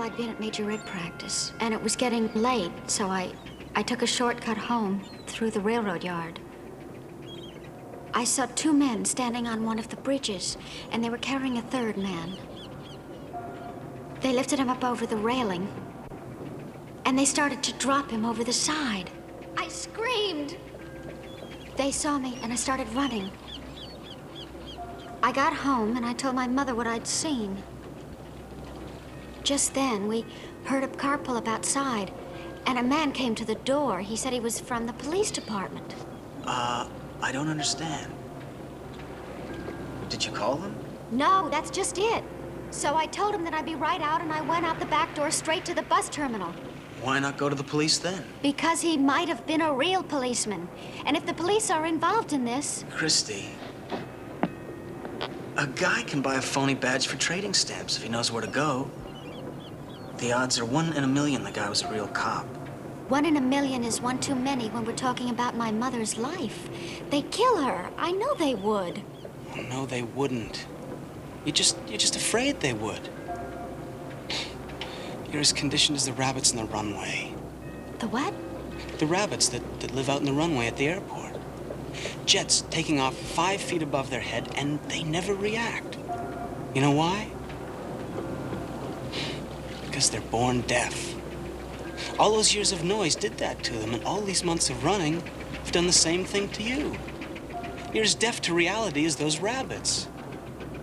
I'd been at Major Red practice, and it was getting late, so I took a shortcut home through the railroad yard. I saw two men standing on one of the bridges, and they were carrying a third man. They lifted him up over the railing, and they started to drop him over the side. I screamed. They saw me, and I started running. I got home, and I told my mother what I'd seen. Just then, we heard a car pull up outside, and a man came to the door. He said he was from the police department. I don't understand. Did you call them? No, that's just it. So I told him that I'd be right out, and I went out the back door straight to the bus terminal. Why not go to the police then? Because he might have been a real policeman. And if the police are involved in this... Christy, a guy can buy a phony badge for trading stamps if he knows where to go. The odds are 1 in a million the guy was a real cop. 1 in a million is one too many when we're talking about my mother's life. They'd kill her. I know they would. Oh, no, they wouldn't. You're just afraid they would. You're as conditioned as the rabbits in the runway. The what? The rabbits that live out in the runway at the airport. Jets taking off 5 feet above their head, and they never react. You know why? Because they're born deaf. All those years of noise did that to them, and all these months of running have done the same thing to you. You're as deaf to reality as those rabbits.